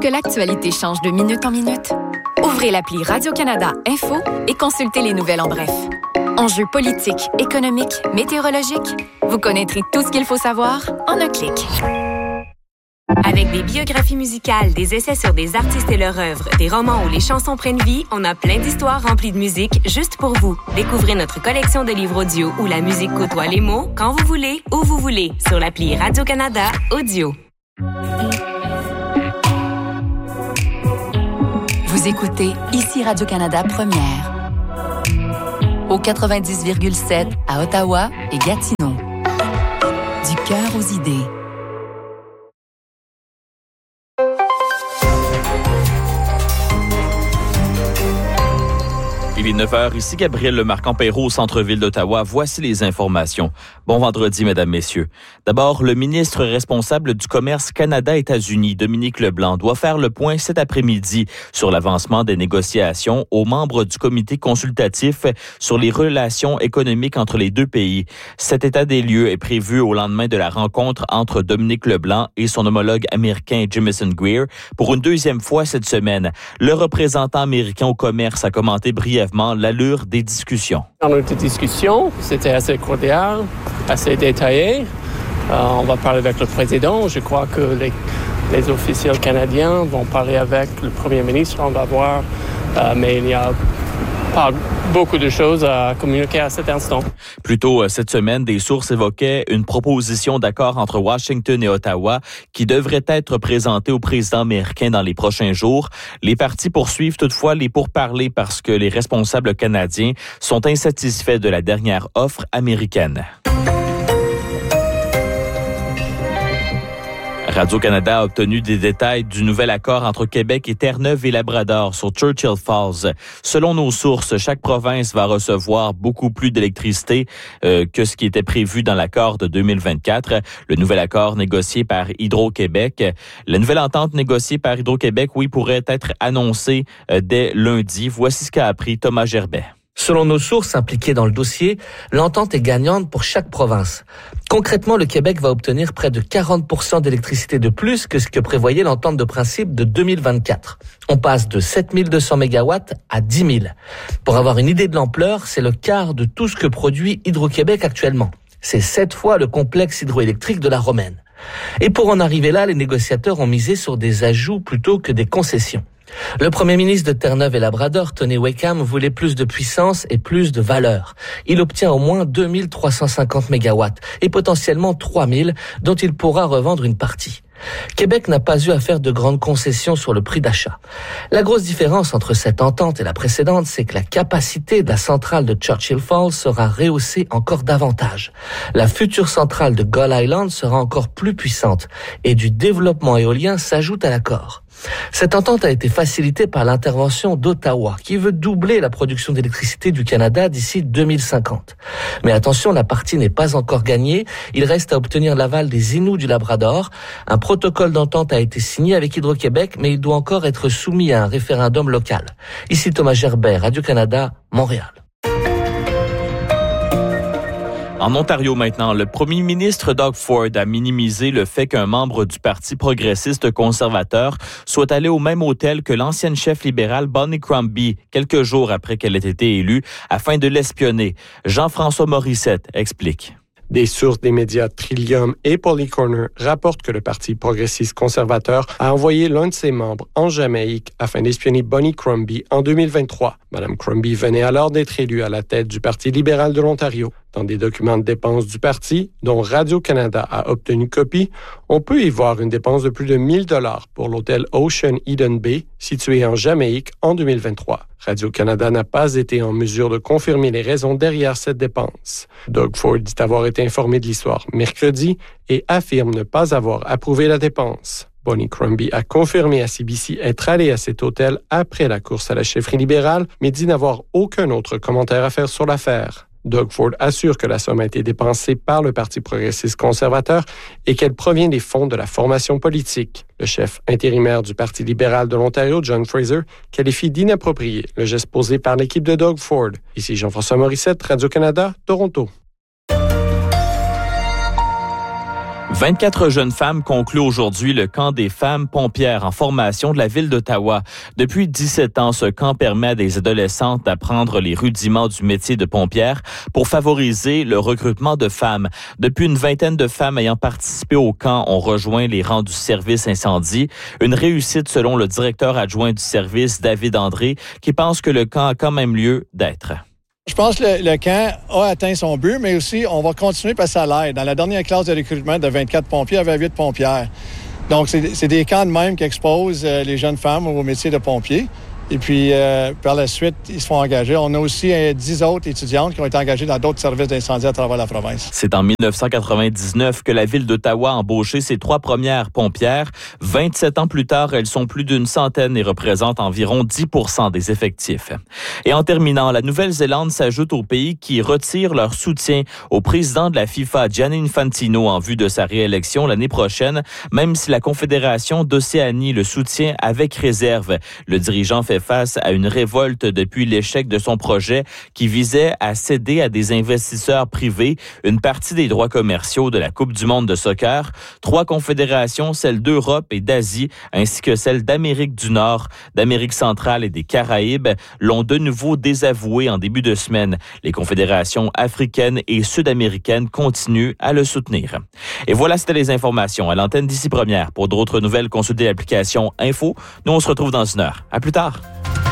que l'actualité change de minute en minute? Ouvrez l'appli Radio-Canada Info et consultez les nouvelles en bref. Enjeux politiques, économiques, météorologiques, vous connaîtrez tout ce qu'il faut savoir en un clic. Avec des biographies musicales, des essais sur des artistes et leur œuvre, des romans où les chansons prennent vie, on a plein d'histoires remplies de musique juste pour vous. Découvrez notre collection de livres audio où la musique côtoie les mots quand vous voulez, où vous voulez, sur l'appli Radio-Canada Audio. Vous écoutez ici Radio-Canada Première. Au 90,7 à Ottawa et Gatineau. Du cœur aux idées. Il est 9h, ici Gabriel Lemarquand-Perrault au centre-ville d'Ottawa. Voici les informations. Bon vendredi, mesdames, messieurs. D'abord, le ministre responsable du commerce Canada-États-Unis, Dominique Leblanc, doit faire le point cet après-midi sur l'avancement des négociations aux membres du comité consultatif sur les relations économiques entre les deux pays. Cet état des lieux est prévu au lendemain de la rencontre entre Dominique Leblanc et son homologue américain Jamieson Greer pour une deuxième fois cette semaine. Le représentant américain au commerce a commenté brièvement l'allure des discussions. Dans notre discussion, c'était assez cordial, assez détaillé. On va parler avec le président. Je crois que les officiels canadiens vont parler avec le premier ministre. On va voir, mais il n'y a pas beaucoup de choses à communiquer à cet instant. Plus tôt cette semaine, des sources évoquaient une proposition d'accord entre Washington et Ottawa qui devrait être présentée au président américain dans les prochains jours. Les partis poursuivent toutefois les pourparlers parce que les responsables canadiens sont insatisfaits de la dernière offre américaine. Radio-Canada a obtenu des détails du nouvel accord entre Québec et Terre-Neuve et Labrador sur Churchill Falls. Selon nos sources, chaque province va recevoir beaucoup plus d'électricité que ce qui était prévu dans l'accord de 2024. Le nouvel accord négocié par Hydro-Québec. La nouvelle entente négociée par Hydro-Québec, pourrait être annoncée dès lundi. Voici ce qu'a appris Thomas Gerbet. Selon nos sources impliquées dans le dossier, l'entente est gagnante pour chaque province. Concrètement, le Québec va obtenir près de 40% d'électricité de plus que ce que prévoyait l'entente de principe de 2024. On passe de 7200 MW à 10 000. Pour avoir une idée de l'ampleur, c'est le quart de tout ce que produit Hydro-Québec actuellement. C'est 7 fois le complexe hydroélectrique de la Romaine. Et pour en arriver là, les négociateurs ont misé sur des ajouts plutôt que des concessions. Le premier ministre de Terre-Neuve et Labrador, Tony Wakeham, voulait plus de puissance et plus de valeur. Il obtient au moins 2350 MW et potentiellement 3000 dont il pourra revendre une partie. Québec n'a pas eu à faire de grandes concessions sur le prix d'achat. La grosse différence entre cette entente et la précédente, c'est que la capacité de la centrale de Churchill Falls sera rehaussée encore davantage. La future centrale de Gull Island sera encore plus puissante et du développement éolien s'ajoute à l'accord. Cette entente a été facilitée par l'intervention d'Ottawa, qui veut doubler la production d'électricité du Canada d'ici 2050. Mais attention, la partie n'est pas encore gagnée. Il reste à obtenir l'aval des Inuits du Labrador. Un protocole d'entente a été signé avec Hydro-Québec, mais il doit encore être soumis à un référendum local. Ici Thomas Gerbet, Radio-Canada, Montréal. En Ontario maintenant, le premier ministre Doug Ford a minimisé le fait qu'un membre du Parti progressiste conservateur soit allé au même hôtel que l'ancienne chef libérale Bonnie Crombie quelques jours après qu'elle ait été élue afin de l'espionner. Jean-François Morissette explique. Des sources des médias Trillium et Polycorner rapportent que le Parti progressiste conservateur a envoyé l'un de ses membres en Jamaïque afin d'espionner Bonnie Crombie en 2023. Madame Crombie venait alors d'être élue à la tête du Parti libéral de l'Ontario. Dans des documents de dépenses du parti, dont Radio-Canada a obtenu copie, on peut y voir une dépense de plus de 1 000 $ pour l'hôtel Ocean Eden Bay, situé en Jamaïque en 2023. Radio-Canada n'a pas été en mesure de confirmer les raisons derrière cette dépense. Doug Ford dit avoir été informé de l'histoire mercredi et affirme ne pas avoir approuvé la dépense. Bonnie Crombie a confirmé à CBC être allée à cet hôtel après la course à la chefferie libérale, mais dit n'avoir aucun autre commentaire à faire sur l'affaire. Doug Ford assure que la somme a été dépensée par le Parti progressiste conservateur et qu'elle provient des fonds de la formation politique. Le chef intérimaire du Parti libéral de l'Ontario, John Fraser, qualifie d'inapproprié le geste posé par l'équipe de Doug Ford. Ici Jean-François Morissette, Radio-Canada, Toronto. 24 jeunes femmes concluent aujourd'hui le camp des femmes pompières en formation de la ville d'Ottawa. Depuis 17 ans, ce camp permet à des adolescentes d'apprendre les rudiments du métier de pompière pour favoriser le recrutement de femmes. Depuis une vingtaine de femmes ayant participé au camp ont rejoint les rangs du service incendie. Une réussite selon le directeur adjoint du service, David André, qui pense que le camp a quand même lieu d'être. Je pense que le camp a atteint son but, mais aussi, on va continuer parce que ça l'aide. Dans la dernière classe de recrutement de 24 pompiers, il y avait 8 pompières. Donc, c'est des camps de même qui exposent les jeunes femmes au métier de pompier. Et puis, par la suite, ils se font engager. On a aussi 10 autres étudiantes qui ont été engagées dans d'autres services d'incendie à travers la province. C'est en 1999 que la ville d'Ottawa a embauché ses 3 premières pompières. 27 ans plus tard, elles sont plus d'une centaine et représentent environ 10% des effectifs. Et en terminant, la Nouvelle-Zélande s'ajoute aux pays qui retirent leur soutien au président de la FIFA, Gianni Infantino, en vue de sa réélection l'année prochaine, même si la Confédération d'Océanie le soutient avec réserve. Le dirigeant fait face à une révolte depuis l'échec de son projet qui visait à céder à des investisseurs privés une partie des droits commerciaux de la Coupe du monde de soccer. 3 confédérations, celle d'Europe et d'Asie, ainsi que celle d'Amérique du Nord, d'Amérique centrale et des Caraïbes, l'ont de nouveau désavoué en début de semaine. Les confédérations africaines et sud-américaines continuent à le soutenir. Et voilà, c'était les informations à l'antenne d'Ici Première. Pour d'autres nouvelles, consultez l'application Info. Nous, on se retrouve dans une heure. À plus tard.